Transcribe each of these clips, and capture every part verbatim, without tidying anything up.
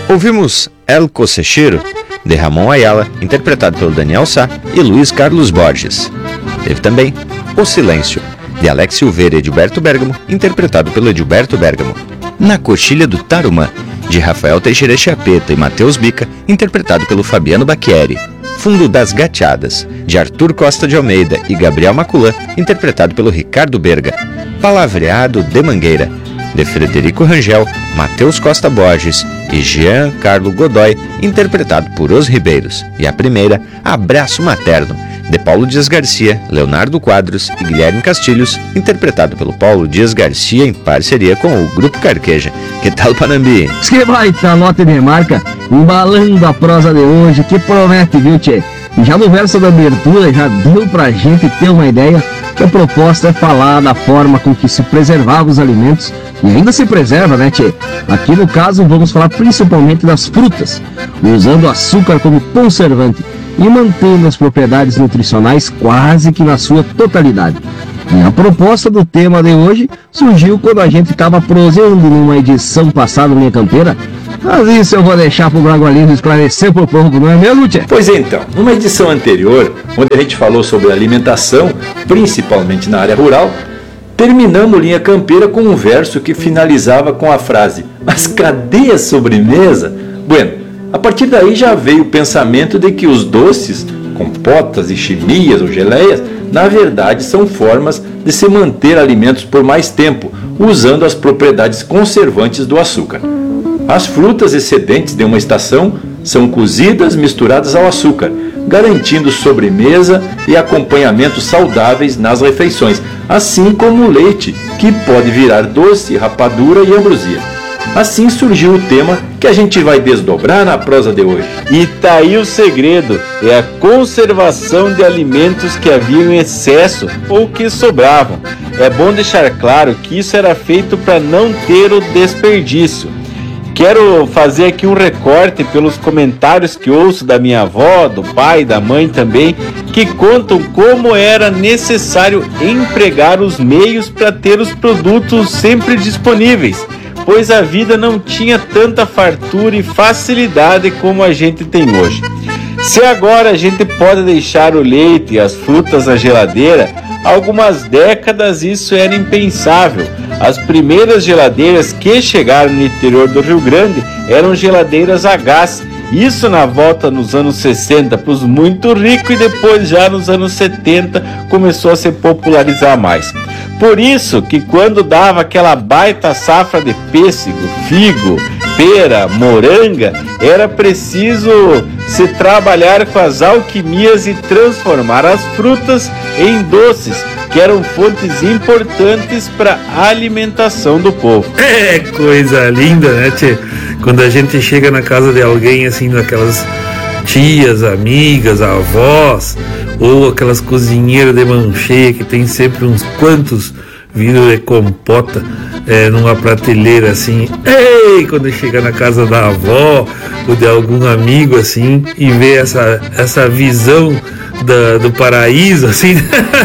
Ouvimos El Cosecheiro, de Ramon Ayala, interpretado pelo Daniel Sá e Luiz Carlos Borges. Teve também O Silêncio, de Alex Silveira e Edilberto Bergamo, interpretado pelo Edilberto Bergamo. Na Coxilha do Tarumã, de Rafael Teixeira Chiapeta e Matheus Bica, interpretado pelo Fabiano Bacchieri. Fundo das Gateadas, de Arthur Costa de Almeida e Gabriel Maculan, interpretado pelo Ricardo Berga. Palavreado de Mangueira, de Frederico Rangel, Matheus Costa Borges e Jean Carlo Godoy, interpretado por Os Ribeiros. E a primeira, Abraço Materno, de Paulo Dias Garcia, Leonardo Quadros e Guilherme Castilhos, interpretado pelo Paulo Dias Garcia em parceria com o Grupo Carqueja. Que tal, Panambi? Que baita nota de marca, embalando a prosa de hoje, que promete, viu, tchê? E já no verso da abertura já deu pra gente ter uma ideia que a proposta é falar da forma com que se preservava os alimentos e ainda se preserva, né, tchê? Aqui no caso vamos falar principalmente das frutas, usando açúcar como conservante e mantendo as propriedades nutricionais quase que na sua totalidade. E a proposta do tema de hoje surgiu quando a gente estava prosseando numa edição passada Linha Campeira. Mas isso eu vou deixar pro Bragualismo esclarecer pro povo, não é mesmo, tchê? Pois então, numa edição anterior, onde a gente falou sobre alimentação, principalmente na área rural, terminamos Linha Campeira com um verso que finalizava com a frase: mas cadê a sobremesa? Bueno, a partir daí já veio o pensamento de que os doces, compotas e chimias ou geleias, na verdade são formas de se manter alimentos por mais tempo, usando as propriedades conservantes do açúcar. As frutas excedentes de uma estação são cozidas misturadas ao açúcar, garantindo sobremesa e acompanhamentos saudáveis nas refeições, assim como o leite, que pode virar doce, rapadura e ambrosia. Assim surgiu o tema que a gente vai desdobrar na prosa de hoje. E tá aí o segredo, é a conservação de alimentos que haviam em excesso ou que sobravam. É bom deixar claro que isso era feito para não ter o desperdício. Quero fazer aqui um recorte pelos comentários que ouço da minha avó, do pai, da mãe também, que contam como era necessário empregar os meios para ter os produtos sempre disponíveis, pois a vida não tinha tanta fartura e facilidade como a gente tem hoje. Se agora a gente pode deixar o leite e as frutas na geladeira, há algumas décadas isso era impensável. As primeiras geladeiras que chegaram no interior do Rio Grande eram geladeiras a gás, isso na volta nos anos sessenta para os muito ricos, e depois já nos anos setenta começou a se popularizar mais. Por isso que quando dava aquela baita safra de pêssego, figo, pera, moranga, era preciso se trabalhar com as alquimias e transformar as frutas em doces, que eram fontes importantes para a alimentação do povo. É coisa linda, né, tchê? Quando a gente chega na casa de alguém, assim, naquelas tias, amigas, avós, ou aquelas cozinheiras de mão cheia que tem sempre uns quantos vidros de compota é, numa prateleira, assim. Ei, quando chega na casa da avó ou de algum amigo, assim, e vê essa, essa visão da, do paraíso, assim.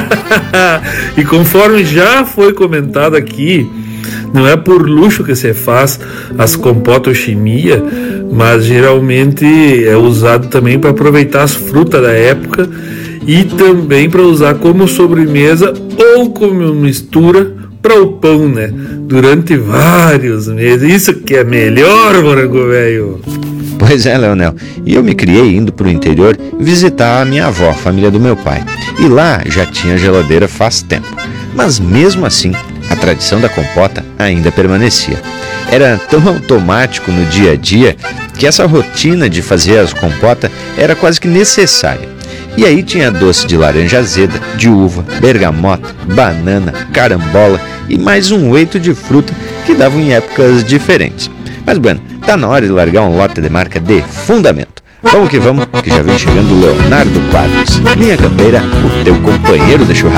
E conforme já foi comentado aqui, não é por luxo que se faz as compotas ou chimia, mas geralmente é usado também para aproveitar as frutas da época e também para usar como sobremesa ou como mistura para o pão, né? Durante vários meses. Isso que é melhor, morango velho. Pois é, Leonel. E eu me criei indo para o interior visitar a minha avó, a família do meu pai. E lá já tinha geladeira faz tempo. Mas mesmo assim, a tradição da compota ainda permanecia. Era tão automático no dia a dia que essa rotina de fazer as compotas era quase que necessária. E aí tinha doce de laranja azeda, de uva, bergamota, banana, carambola e mais um oito de fruta que davam em épocas diferentes. Mas, bueno, tá na hora de largar um lote de marca de fundamento. Vamos que vamos, que já vem chegando o Leonardo Quadros. Linha Campeira, o teu companheiro de churrasco.